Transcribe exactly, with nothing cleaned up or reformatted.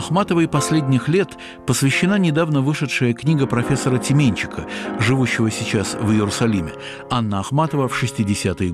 Ахматовой последних лет посвящена недавно вышедшая книга профессора Тименчика, живущего сейчас в Иерусалиме. Анна Ахматова в шестидесятые годы.